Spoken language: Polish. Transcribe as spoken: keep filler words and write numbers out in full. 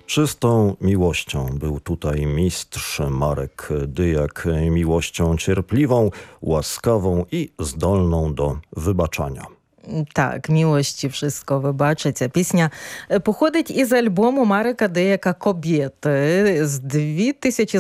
Czystą miłością był tutaj mistrz Marek Dyjak. Miłością cierpliwą, łaskawą i zdolną do wybaczania. Так, милості wszystko вибачиться. Пісня походить із альбому Марека Дияка «Кобєти» з дві тисячі